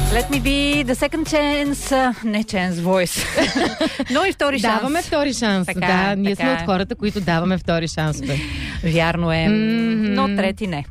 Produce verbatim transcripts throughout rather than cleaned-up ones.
Let me be the second chance, не chance voice, но и втори шанс. Даваме втори шанс, така, да. Ние така сме е. от хората, които даваме втори шансове. Вярно е, mm-hmm. но трети не.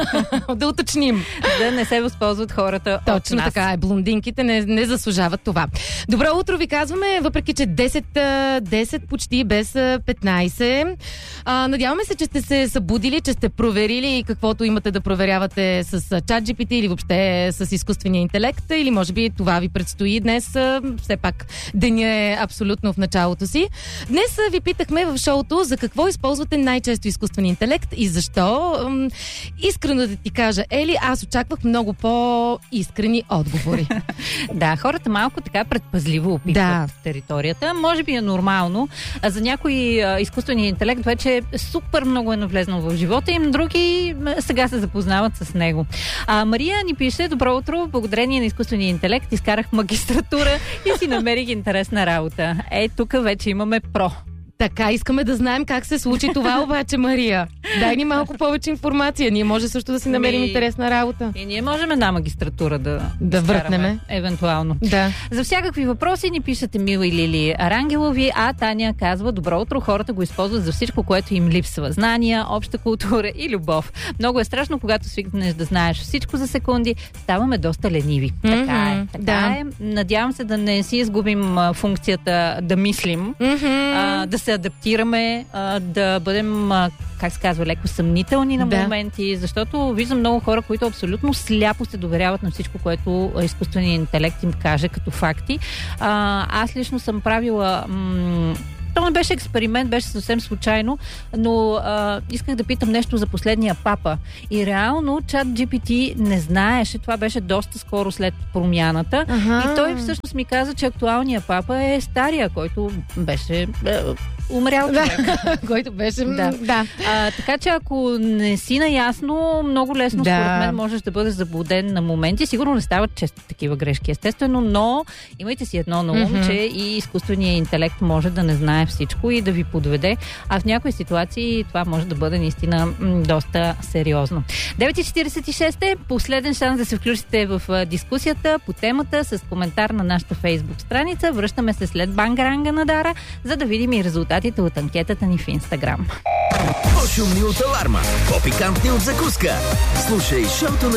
Да уточним. Да не се възползват хората Точно от нас. така е. Блондинките не, не заслужават това. Добро утро ви казваме, въпреки че десет, десет почти без петнайсет. А, надяваме се, че сте се събудили, че сте проверили каквото имате да проверявате с ChatGPT или въобще с изкуствения интелект, или може би това ви предстои днес. Все пак деня е абсолютно в началото си. Днес ви питахме в шоуто за какво използвате най-често изкуствения интелект и защо. Искрено да ти кажа, Ели, аз очаквах много по-искрени отговори. Да, хората малко така предпазливо опитват да. територията. Може би е нормално. А за някои а, изкуственият интелект вече супер много е навлезнал в живота им, други сега се запознават с него. А, Мария ни пише: добро утро, благодарение на изкуствения интелект изкарах магистратура и си намерих интересна работа. Е, тук вече имаме про. Така, искаме да знаем как се случи това обаче, Мария. Дай ни малко повече информация. Ние може също да си намерим Ми... интересна работа. И ние можем една магистратура да, да въртнеме. Евентуално. Да. За всякакви въпроси ни пишете Мила и Лили Арангелови, а Таня казва: добро утро, хората го използват за всичко, което им липсва. Знания, обща култура и любов. Много е страшно, когато свикнеш да знаеш всичко за секунди, ставаме доста ленива. Mm-hmm. Така е. Така да. е. Надявам се да не си изгубим а, функцията да мислим, mm-hmm. а, да се адаптираме, а, да бъдем, а, как се казва, леко съмнителни на да. моменти, защото виждам много хора, които абсолютно сляпо се доверяват на всичко, което изкуственият интелект им каже като факти. А, аз лично съм правила... М- То не беше експеримент, беше съвсем случайно, но а, исках да питам нещо за последния папа. И реално ChatGPT не знаеше, това беше доста скоро след промяната. Ага. И той всъщност ми каза, че актуалният папа е стария, който беше... Е, умрял човек. Който беше... Да. да. А, така че ако не си наясно, много лесно да. според мен можеш да бъдеш заблуден на моменти. Сигурно не стават често такива грешки, естествено, но имайте си едно на ум, mm-hmm. че и изкуственият интелект може да не знае всичко и да ви подведе, а в някои ситуации това може да бъде наистина м- доста сериозно. девет и четирийсет и шест е последен шанс да се включите в дискусията по темата с коментар на нашата Фейсбук страница. Връщаме се след Бангаранга на Дара, за да видим и резултатите от анкетата ни в Инстаграм. По-шумни от аларма, по-пикантни от закуска. Слушай шоуто на